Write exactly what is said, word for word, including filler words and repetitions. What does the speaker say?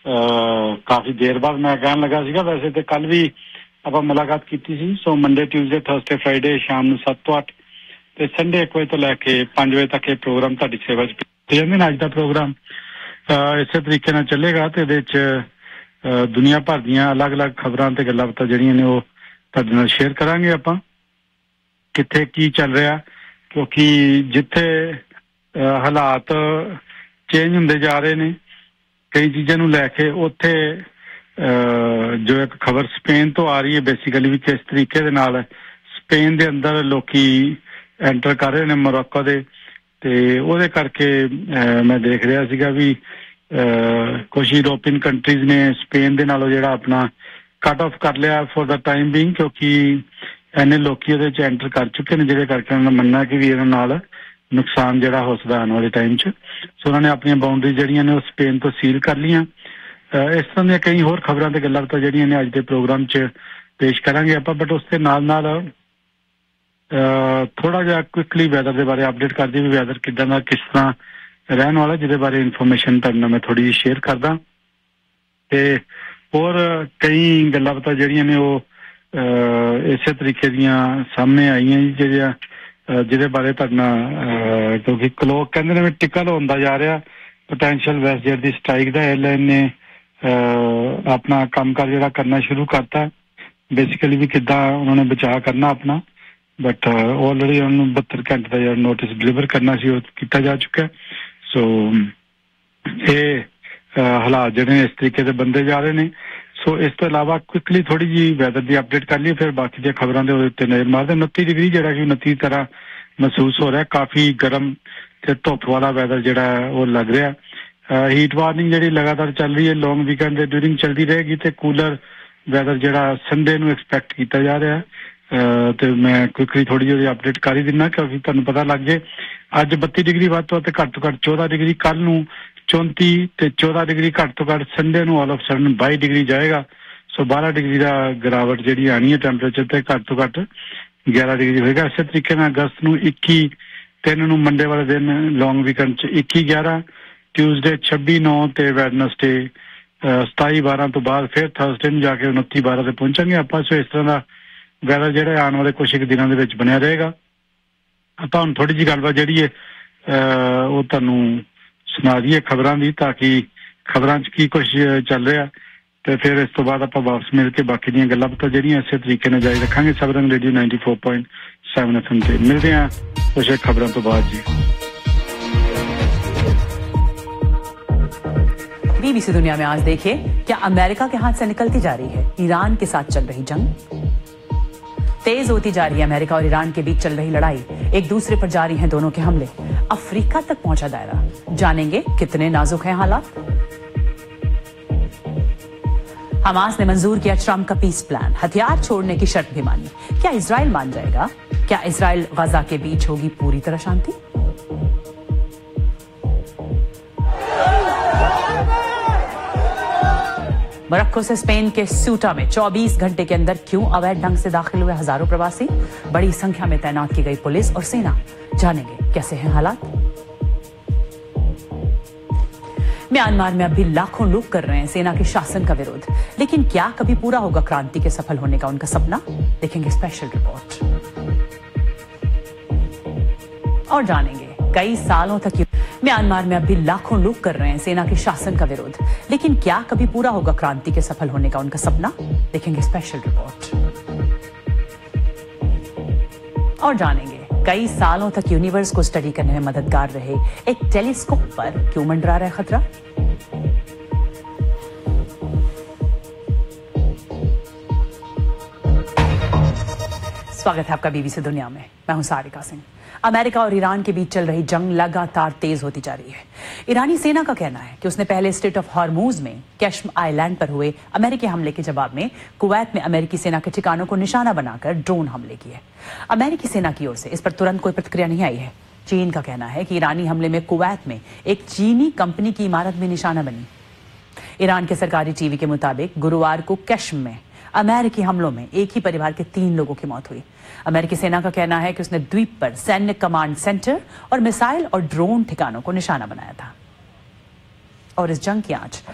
काफ़ी देर बाद मैं कहन लगा सीगा। वैसे तो कल भी ਆਪਾਂ ਮੁਲਾਕਾਤ ਕੀਤੀ ਸੀ। ਸੋ ਮੰਡੇ ਟਿਊਜ਼ਡੇ ਥਰਸਡੇ ਫਰਾਈਡੇ ਸ਼ਾਮ ਨੂੰ ਸੱਤ ਤੋਂ ਅੱਠ ਤੇ ਸੰਡੇ ਇੱਕ ਵਜੇ ਤੋਂ ਲੈ ਕੇ ਪੰਜ ਵਜੇ ਤੱਕ ਇਹ ਪ੍ਰੋਗਰਾਮ ਤੁਹਾਡੀ ਸੇਵਾ 'ਚ ਤੇ ਜਾਂਦੇ ਨੇ। ਅੱਜ ਦਾ ਪ੍ਰੋਗਰਾਮ ਇਸੇ ਤਰੀਕੇ ਨਾਲ ਚੱਲੇਗਾ ਤੇ ਇਹਦੇ 'ਚ ਦੁਨੀਆ ਭਰ ਦੀਆਂ ਅਲੱਗ-ਅਲੱਗ ਖਬਰਾਂ ਤੇ ਗੱਲਾਂ ਬਾਤਾਂ ਜਿਹੜੀਆਂ ਨੇ ਉਹ ਤੁਹਾਡੇ ਨਾਲ ਸ਼ੇਅਰ ਕਰਾਂਗੇ ਆਪਾਂ, ਕਿੱਥੇ ਕੀ ਚੱਲ ਰਿਹਾ, ਕਿਉਂਕਿ ਜਿੱਥੇ ਹਾਲਾਤ ਚੇਂਜ ਹੁੰਦੇ ਜਾ ਰਹੇ ਨੇ ਕਈ ਚੀਜ਼ਾਂ ਨੂੰ ਲੈ ਕੇ, ਉੱਥੇ ਜੋ ਇੱਕ ਖਬਰ ਸਪੇਨ ਤੋਂ ਆ ਰਹੀ ਹੈ ਬੇਸਿਕਲੀ ਵੀ ਕਿਸ ਤਰੀਕੇ ਦੇ ਨਾਲ ਸਪੇਨ ਦੇ ਅੰਦਰ ਲੋਕੀ ਐਂਟਰ ਕਰ ਰਹੇ ਨੇ ਮੋਰੋਕੋ ਦੇ, ਤੇ ਉਹਦੇ ਕਰਕੇ ਮੈਂ ਦੇਖ ਰਿਹਾ ਸੀਗਾ ਵੀ ਕੁਝ ਯੂਰੋਪੀਅਨ ਕੰਟਰੀਜ਼ ਨੇ ਸਪੇਨ ਦੇ ਨਾਲੋਂ ਜਿਹੜਾ ਆਪਣਾ ਕੱਟ ਆਫ ਕਰ ਲਿਆ ਫॉर ਦਾ ਟਾਈਮ ਬੀਇੰਗ, ਕਿਉਂਕਿ ਇੰਨੇ ਲੋਕੀ ਉਹਦੇ 'ਚ ਐਂਟਰ ਕਰ ਚੁੱਕੇ ਨੇ ਜਿਹਦੇ ਕਰਕੇ ਉਹਨਾਂ ਦਾ ਮੰਨਣਾ ਕਿ ਵੀ ਇਹਨਾਂ ਨਾਲ ਨੁਕਸਾਨ ਜਿਹੜਾ ਹੋ ਸਕਦਾ ਆਉਣ ਵਾਲੇ ਟਾਈਮ 'ਚ। ਸੋ ਉਹਨਾਂ ਨੇ ਆਪਣੀਆਂ ਬਾਉਂਡਰੀ ਜਿਹੜੀਆਂ ਨੇ ਉਹ ਸਪੇਨ ਤੋਂ ਸੀਲ ਕਰ ਲਈਆਂ। ਇਸ ਤਰ੍ਹਾਂ ਦੀਆਂ ਕਈ ਹੋਰ ਖਬਰਾਂ ਤੇ ਗੱਲਾਂ ਬਾਤਾਂ ਜਿਹੜੀਆਂ ਨੇ ਅੱਜ ਦੇ ਪ੍ਰੋਗਰਾਮ 'ਚ ਪੇਸ਼ ਕਰਾਂਗੇ ਆਪਾਂ, ਬਟ ਉਸ ਦੇ ਨਾਲ ਨਾਲ ਥੋੜ੍ਹਾ ਜਿਹਾ ਕੁਇਕਲੀ ਵੈਦਰ ਦੇ ਬਾਰੇ ਅਪਡੇਟ ਕਰਦੇ ਵੀ ਵੈਦਰ ਕਿੱਦਾਂ ਦਾ ਕਿਸ ਤਰ੍ਹਾਂ ਰਹਿਣ ਵਾਲਾ, ਜਿਹਦੇ ਬਾਰੇ ਇਨਫੋਰਮੇਸ਼ਨ ਤੁਹਾਡੇ ਨਾਲ ਮੈਂ ਥੋੜ੍ਹੀ ਜਿਹੀ ਸ਼ੇਅਰ ਕਰਦਾ। ਤੇ ਹੋਰ ਕਈ ਗੱਲਾਂ ਬਾਤਾਂ ਜਿਹੜੀਆਂ ਨੇ ਉਹ ਇਸੇ ਤਰੀਕੇ ਦੀਆਂ ਸਾਹਮਣੇ ਆਈਆਂ ਜੀ, ਜਿਹੜੀਆਂ ਜਿਹਦੇ ਬਾਰੇ ਤੁਹਾਡੇ ਨਾਲ, ਕਿਉਂਕਿ ਲੋਕ ਕਹਿੰਦੇ ਨੇ ਵੀ ਟਿਕਲ ਹੁੰਦਾ ਜਾ ਰਿਹਾ ਪੋਟੈਂਸ਼ੀਅਲ ਵੈਸਟ ਦੀ ਸਟ੍ਰਾਈਕ ਦਾ। 에ਅਰਲਾਈਨ ਨੇ ਆਪਣਾ ਕੰਮ ਕਾਰ ਜਿਹੜਾ ਕਰਨਾ ਸ਼ੁਰੂ ਕਰਤਾ, ਬੇਸਿਕਲੀ ਵੀ ਕਿੱਦਾਂ ਉਹਨਾਂ ਨੇ ਬਚਾਅ ਕਰਨਾ ਆਪਣਾ, ਬਟ ਆਲਰੇਡੀ ਉਹਨਾਂ ਨੂੰ ਬਹੱਤਰ ਘੰਟੇ ਦਾ ਜਿਹੜਾ ਨੋਟਿਸ ਡਿਲੀਵਰ ਕਰਨਾ ਸੀ ਉਹ ਕੀਤਾ ਜਾ ਚੁੱਕਾ। ਸੋ ਇਹ ਹਾਲਾਤ ਜਿਹੜੇ ਨੇ ਇਸ ਤਰੀਕੇ ਦੇ ਬੰਦੇ ਜਾ ਰਹੇ ਨੇ। ਸੋ ਇਸ ਤੋਂ ਇਲਾਵਾ ਕੁਇਕਲੀ ਥੋੜ੍ਹੀ ਜਿਹੀ ਵੈਦਰ ਦੀ ਅਪਡੇਟ ਕਰ ਲਈਏ, ਫਿਰ ਬਾਕੀ ਦੀਆਂ ਖਬਰਾਂ ਦੇ ਉਹਦੇ ਉੱਤੇ ਨਜ਼ਰ ਮਾਰਦੇ। ਉਨੱਤੀ ਡਿਗਰੀ ਜਿਹੜਾ ਕਿ ਉਨੱਤੀ ਤਰ੍ਹਾਂ ਮਹਿਸੂਸ ਹੋ ਰਿਹਾ, ਕਾਫੀ ਗਰਮ ਤੇ ਧੁੱਪ ਵਾਲਾ ਵੈਦਰ ਜਿਹੜਾ ਉਹ ਲੱਗ ਰਿਹਾ। ਹੀਟ ਵਾਰਨਿੰਗ ਜਿਹੜੀ ਲਗਾਤਾਰ ਚੱਲ ਰਹੀ ਹੈ, ਲੌਂਗ ਵੀਕਐਂਡ ਦੇ ਡਿਊਰਿੰਗ ਚੱਲਦੀ ਰਹੇਗੀ ਤੇ ਕੂਲਰ ਵੈਦਰ ਜਿਹੜਾ ਸੰਡੇ ਨੂੰ ਐਕਸਪੈਕਟ ਕੀਤਾ ਜਾ ਰਿਹਾ। ਤੇ ਮੈਂ ਕੁਇਕਲੀ ਥੋੜ੍ਹੀ ਜਿਹੀ ਅਪਡੇਟ ਕਰ ਹੀ ਦਿੰਦਾ ਕਿਉਂਕਿ ਤੁਹਾਨੂੰ ਪਤਾ ਲੱਗ ਜੇ। ਅੱਜ ਬੱਤੀ ਡਿਗਰੀ ਵੱਧ ਤੋਂ ਵੱਧ ਘੱਟ ਤੋਂ ਘੱਟ ਚੌਦਾਂ ਡਿਗਰੀ, ਕੱਲ੍ਹ ਨੂੰ ਚੌਂਤੀ ਤੇ ਚੌਦਾਂ ਡਿਗਰੀ ਘੱਟ ਤੋਂ ਘੱਟ, ਸੰਡੇ ਨੂੰ all of sudden by degree ਜਾਏਗਾ। ਸੋ ਬਾਰਾਂ ਡਿਗਰੀ ਦਾ ਗਿਰਾਵਟ ਜਿਹੜੀ ਆਉਣੀ ਹੈ ਟੈਂਪਰੇਚਰ ਤੇ, ਘੱਟ ਤੋਂ ਘੱਟ ਗਿਆਰਾਂ ਡਿਗਰੀ ਹੋਏਗਾ। ਇਸੇ ਤਰੀਕੇ ਨਾਲ ਅਗਸਤ ਨੂੰ ਇੱਕੀ ਤਿੰਨ ਨੂੰ ਮੰਡੇ ਵਾਲੇ ਦਿਨ ਲੌਂਗ ਵੀਕਐਂਡ 'ਚ ਇੱਕੀ ਗਿਆਰਾਂ, ਟਿਊਜ਼ਡੇ ਛੱਬੀ ਨੌ ਤੇ ਵੈਡਨਸਡੇ ਸਤਾਈ ਬਾਰਾਂ ਤੋਂ ਬਾਅਦ ਫਿਰ ਥਰਸਡੇ ਨੂੰ ਜਾ ਕੇ ਉਨੱਤੀ ਬਾਰਾਂ ਤੇ ਪਹੁੰਚਾਂਗੇ ਆਪਾਂ। ਸੋ ਇਸ ਤਰ੍ਹਾਂ ਦਾ ਵੈਦਰ ਜਿਹੜਾ ਆਉਣ ਵਾਲੇ ਕੁਛ ਇੱਕ ਦਿਨਾਂ ਦੇ ਵਿੱਚ ਬਣਿਆ ਰਹੇਗਾ। ਆਪਾਂ ਹੁਣ ਥੋੜ੍ਹੀ ਜਿਹੀ ਗੱਲਬਾਤ ਜਿਹੜੀ ਹੈ ਉਹ ਤੁਹਾਨੂੰ ਸੁਣਾ ਦਈਏ ਖਬਰਾਂ ਦੀ, ਤਾਂ ਕਿ ਖਬਰਾਂ 'ਚ ਕੀ ਕੁਛ ਚੱਲ ਰਿਹਾ, ਤੇ ਫਿਰ ਇਸ ਤੋਂ ਬਾਅਦ ਆਪਾਂ ਵਾਪਸ ਮਿਲ ਕੇ ਬਾਕੀ ਦੀਆਂ ਗੱਲਾਂ ਬਾਤਾਂ ਜਿਹੜੀਆਂ ਇਸੇ ਤਰੀਕੇ ਨਾਲ ਜਾਰੀ ਰੱਖਾਂਗੇ। ਸਬਰੰਗ radio ninety four point seven F M ਤੇ ਮਿਲਦੇ ਹਾਂ ਕੁਛ ਇੱਕ ਖਬਰਾਂ ਤੋਂ ਬਾਅਦ ਜੀ। बीबीसी दुनिया में आज देखिए, क्या अमेरिका के हाथ से निकलती जा रही है ईरान के साथ चल रही जंग। तेज होती जा रही है अमेरिका और ईरान के बीच चल रही लड़ाई, एक दूसरे पर जारी हैं दोनों के हमले। अफ्रीका तक पहुंचा दायरा, जानेंगे कितने नाजुक हैं हालात। हमास ने मंजूर किया ट्रंप का पीस प्लान, हथियार छोड़ने की शर्त भी मानी। क्या इजराइल मान जाएगा? क्या इजराइल गजा के बीच होगी पूरी तरह शांति? मोरक्को से स्पेन के सूटा में चौबीस घंटे के अंदर क्यों अवैध ढंग से दाखिल हुए हजारों प्रवासी, बड़ी संख्या में तैनात की गई पुलिस और सेना। जानेंगे कैसे हैं हालात। म्यांमार में अब भी लाखों लोग कर रहे हैं सेना के शासन का विरोध, लेकिन क्या कभी पूरा होगा क्रांति के सफल होने का उनका सपना? देखेंगे स्पेशल रिपोर्ट और जानेंगे कई सालों तक म्यांमार में अब भी लाखों लोग कर रहे हैं सेना के शासन का विरोध, लेकिन क्या कभी पूरा होगा क्रांति के सफल होने का उनका सपना? देखेंगे स्पेशल रिपोर्ट और जानेंगे कई सालों तक यूनिवर्स को स्टडी करने में मददगार रहे एक टेलीस्कोप पर क्यों मंडरा रहा है खतरा। स्वागत है आपका बीबीसी दुनिया में, मैं हूं सारिका सिंह। अमेरिका और ईरान के बीच चल रही जंग लगातार तेज होती जा रही है। ईरानी सेना का कहना है कि उसने पहले स्ट्रेट ऑफ हॉर्मूज में कैश्म आइलैंड पर हुए अमेरिकी हमले के जवाब में कुवैत में अमेरिकी सेना के ठिकानों को निशाना बनाकर ड्रोन हमले किए। अमेरिकी सेना की ओर से इस पर तुरंत कोई प्रतिक्रिया नहीं आई है। चीन का कहना है कि ईरानी हमले में कुवैत में एक चीनी कंपनी की इमारत में निशाना बनी। ईरान के सरकारी टीवी के मुताबिक गुरुवार को कैश्म में अमेरिकी हमलों में एक ही परिवार के तीन लोगों की मौत हुई। अमेरिकी सेना का कहना है कि उसने द्वीप पर सैन्य कमांड सेंटर और मिसाइल और ड्रोन ठिकानों को निशाना बनाया था। और इस जंग की आंच